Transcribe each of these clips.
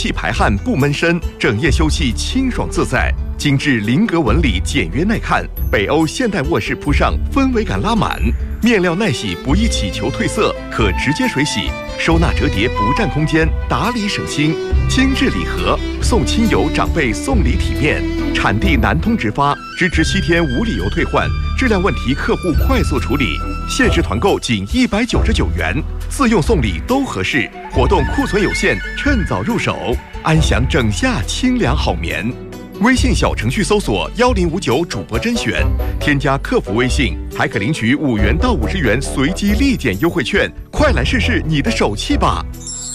气排汗不闷身，整夜休憩清爽自在。精致菱格纹理简约耐看，北欧现代卧室铺上，氛围感拉满。面料耐洗，不易起球褪色，可直接水洗，收纳折叠不占空间，打理省心。精致礼盒，送亲友长辈送礼体面。产地南通直发，支持7天无理由退换，质量问题客户快速处理。限时团购仅199元，自用送礼都合适。活动库存有限，趁早入手，安享整夏清凉好眠。微信小程序搜索1059主播甄选，添加客服微信，还可领取5元到50元随机立减优惠券，快来试试你的手气吧！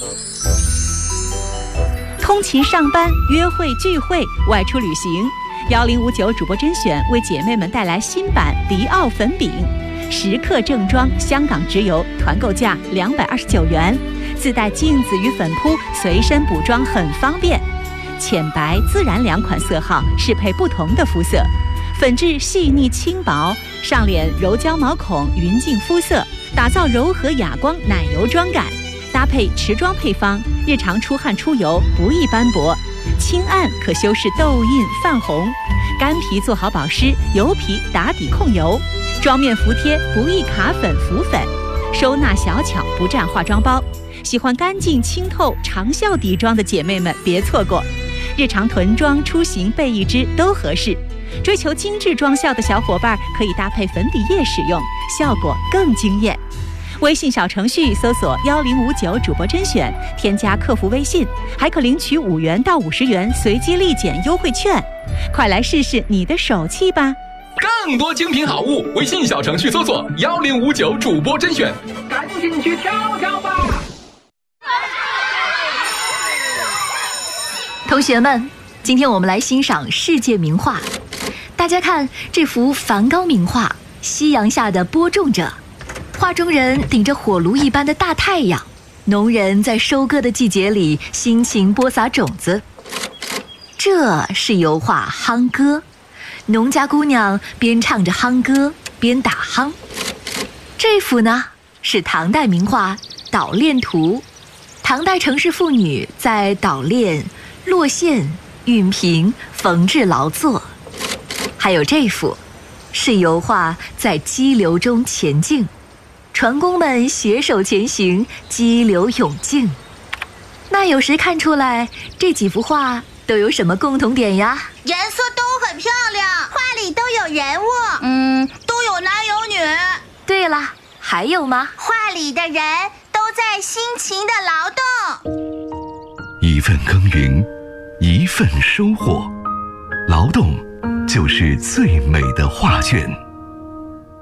通勤上班、约会聚会、外出旅行，1059主播甄选为姐妹们带来新版迪奥粉饼，10克正装，香港直邮，团购价229元，自带镜子与粉扑，随身补妆很方便。浅白、自然2款色号，适配不同的肤色。粉质细腻轻薄，上脸柔焦毛孔，匀净肤色，打造柔和哑光奶油妆感。搭配持妆配方，日常出汗出油不易斑驳，轻按可修饰痘印泛红，干皮做好保湿，油皮打底控油，妆面服帖不易卡粉浮粉，收纳小巧不占化妆包。喜欢干净清透长效底妆的姐妹们别错过，日常囤妆出行备一支都合适。追求精致妆效的小伙伴可以搭配粉底液使用，效果更惊艳。微信小程序搜索1059主播甄选，添加客服微信，还可领取5元到50元随机立减优惠券，快来试试你的手气吧！ 更多精品好物，微信小程序搜索1059主播甄选，赶紧去挑挑吧！ 同学们，今天我们来欣赏世界名画。大家看这幅梵高名画《夕阳下的播种者》，画中人顶着火炉一般的大太阳，农人在收割的季节里辛勤播撒种子。这是油画《夯歌》，农家姑娘边唱着夯歌边打夯。这幅呢是唐代名画《捣练图》，唐代城市妇女在捣练、落线、熨平、缝制劳作。还有这幅是油画在激流中前进，船工们携手前行，激流勇进。那有谁看出来这几幅画都有什么共同点呀？ 颜色都很漂亮，画里都有人物，都有男有女。 对了，还有吗？ 画里的人都在辛勤的劳动。 一份耕耘，一份收获，劳动就是最美的画卷。